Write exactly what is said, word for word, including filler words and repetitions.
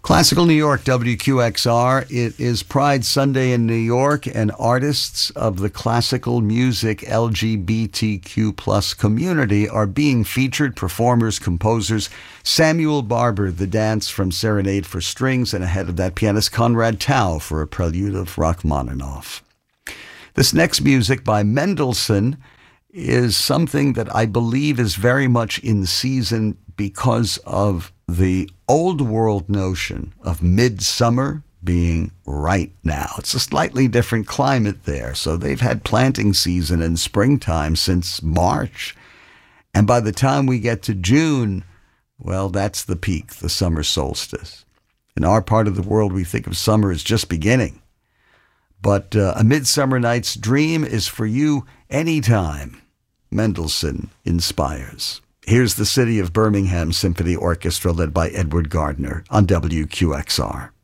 Classical New York, W Q X R. It is Pride Sunday in New York, and artists of the classical music L G B T Q plus community are being featured. Performers, composers, Samuel Barber, the dance from Serenade for Strings, and ahead of that, pianist Conrad Tao for a prelude of Rachmaninoff. This next music by Mendelssohn is something that I believe is very much in season because of the old world notion of midsummer being right now. It's a slightly different climate there. So they've had planting season in springtime since March. And by the time we get to June, well, that's the peak, the summer solstice. In our part of the world, we think of summer as just beginning. But uh, A Midsummer Night's Dream is for you anytime. Mendelssohn inspires. Here's the City of Birmingham Symphony Orchestra led by Edward Gardner on W Q X R.